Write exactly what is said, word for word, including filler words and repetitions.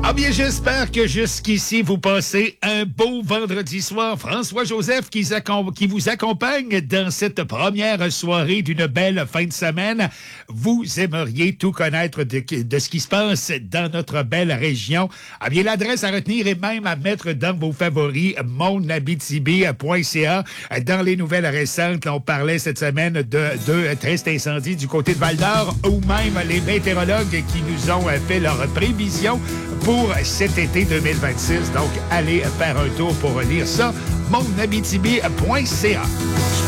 Ah bien, j'espère que jusqu'ici, vous passez un beau vendredi soir. François-Joseph qui, qui vous accompagne dans cette première soirée d'une belle fin de semaine. Vous aimeriez tout connaître de, de ce qui se passe dans notre belle région. Ah bien, l'adresse à retenir et même à mettre dans vos favoris, mon abitibi point c a. Dans les nouvelles récentes, on parlait cette semaine de deux tristes incendies du côté de Val-d'Or ou même les météorologues qui nous ont fait leurs prévisions pour cet été deux mille vingt-six. Donc, allez faire un tour pour lire ça. mon abitibi point c a.